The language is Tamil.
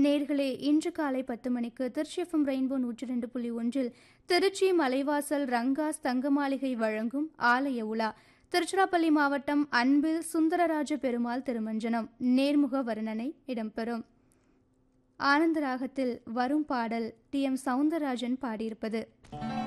நேர்களே, இன்று காலை 10 மணிக்கு திருச்சி எஃப்எம் ரெயின்போ 102.1 திருச்சி மலைவாசல் ரங்காஸ் தங்கமாளிகை வழங்கும் ஆலய உலா. திருச்சிராப்பள்ளி மாவட்டம் அன்பில் சுந்தரராஜ பெருமாள் திருமஞ்சனம் நேர்முக வர்ணனை இடம்பெறும். ஆனந்த ராகத்தில் வரும் பாடல் டி.எம். சவுந்தரராஜன் பாடியிருப்பது.